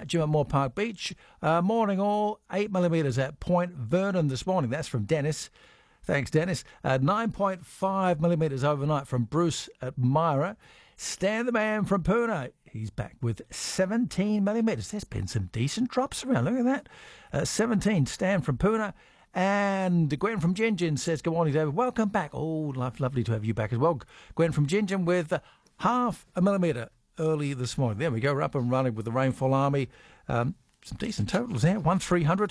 Catch him at Moore Park Beach. Morning all, 8 millimetres at Point Vernon this morning. That's from Dennis. Thanks, Dennis. 9.5 millimetres overnight from Bruce at Myra. Stan the Man from Puna. He's back with 17 millimetres. There's been some decent drops around. Look at that. 17, Stan from Puna. And Gwen from Gingin says, good morning, David. Welcome back. Oh, lovely to have you back as well. Gwen from Gingin with half a millimetre early this morning. There we go. We're up and running with the Rainfall Army. Some decent totals there. 1300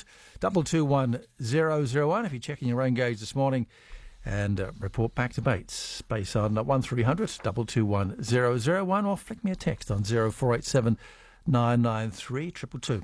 221 001 if you're checking your rain gauge this morning. And report back to Bates. Bayside at 1300 221 001 or flick me a text on 0487 993 222.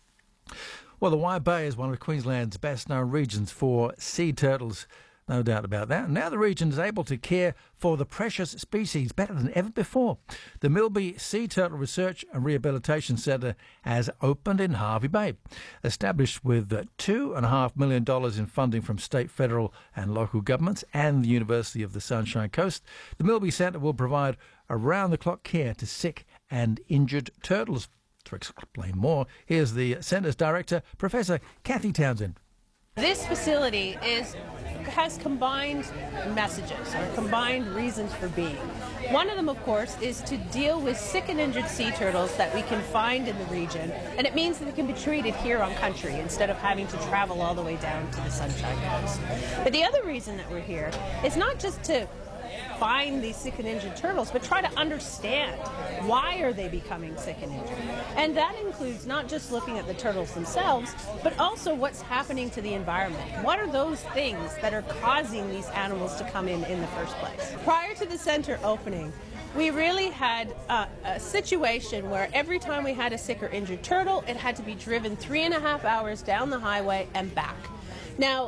Well, the Wye Bay is one of Queensland's best-known regions for sea turtles. No doubt about that. And now the region is able to care for the precious species better than ever before. The Milby Sea Turtle Research and Rehabilitation Centre has opened in Hervey Bay. Established with $2.5 million in funding from state, federal and local governments and the University of the Sunshine Coast, the Milby Centre will provide around-the-clock care to sick and injured turtles. To explain more, here's the Centre's Director, Professor Kathy Townsend. This facility has combined messages or combined reasons for being. One of them, of course, is to deal with sick and injured sea turtles that we can find in the region, and it means that they can be treated here on country instead of having to travel all the way down to the Sunshine Coast. But the other reason that we're here is not just to find these sick and injured turtles, but try to understand why are they becoming sick and injured. And that includes not just looking at the turtles themselves, but also what's happening to the environment. What are those things that are causing these animals to come in the first place? Prior to the center opening, we really had a situation where every time we had a sick or injured turtle, it had to be driven 3.5 hours down the highway and back. Now,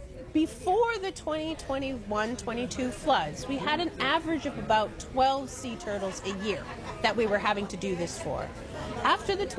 before the 2021-22 floods, we had an average of about 12 sea turtles a year that we were having to do this for. After the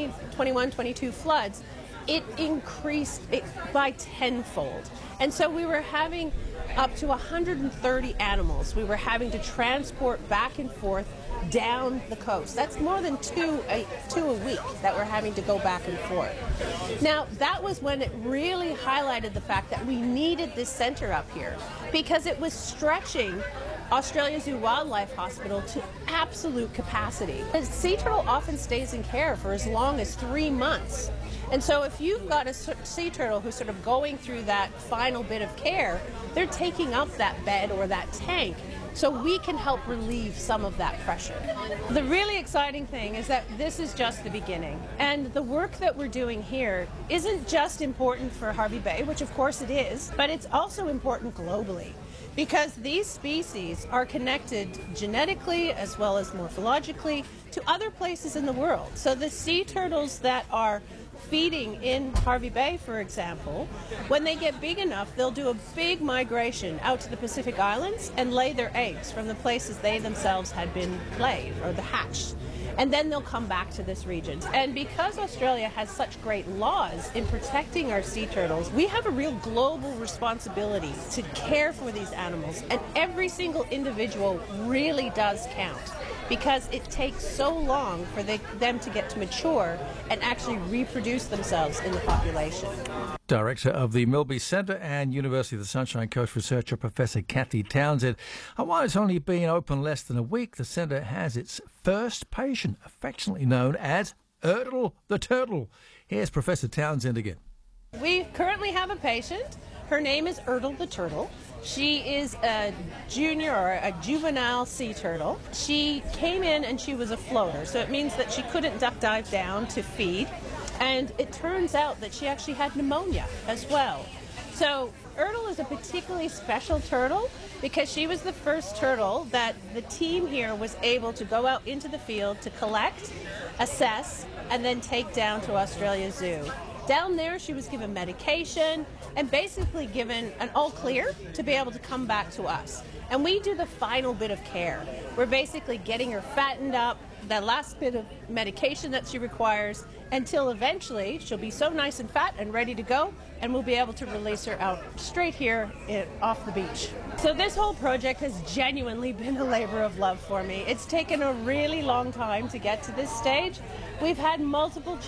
2021-22 floods, it increased by tenfold. And so we were having up to 130 animals we were having to transport back and forth down the coast. That's more than two a week that we're having to go back and forth. Now, that was when it really highlighted the fact that we needed this centre up here because it was stretching Australia Zoo Wildlife Hospital to absolute capacity. The sea turtle often stays in care for as long as 3 months. And so if you've got a sea turtle who's sort of going through that final bit of care, they're taking up that bed or that tank so we can help relieve some of that pressure. The really exciting thing is that this is just the beginning. And the work that we're doing here isn't just important for Hervey Bay, which of course it is, but it's also important globally. Because these species are connected genetically as well as morphologically to other places in the world. So the sea turtles that are feeding in Hervey Bay, for example, when they get big enough, they'll do a big migration out to the Pacific Islands and lay their eggs from the places they themselves had been laid or hatched. And then they'll come back to this region. And because Australia has such great laws in protecting our sea turtles, we have a real global responsibility to care for these animals. And every single individual really does count because it takes so long for them to get to mature and actually reproduce themselves in the population. Director of the Milby Centre and University of the Sunshine Coast researcher Professor Kathy Townsend. And while it's only been open less than a week, the centre has its first patient, affectionately known as Erdl the Turtle. Here's Professor Townsend again. We currently have a patient. Her name is Erdl the Turtle. She is a junior or a juvenile sea turtle. She came in and she was a floater, so it means that she couldn't duck dive down to feed. And it turns out that she actually had pneumonia as well. So Erdl is a particularly special turtle because she was the first turtle that the team here was able to go out into the field to collect, assess, and then take down to Australia Zoo. Down there, she was given medication and basically given an all clear to be able to come back to us. And we do the final bit of care. We're basically getting her fattened up, that last bit of medication that she requires, until eventually she'll be so nice and fat and ready to go, and we'll be able to release her out straight here off the beach. So this whole project has genuinely been a labor of love for me. It's taken a really long time to get to this stage. We've had multiple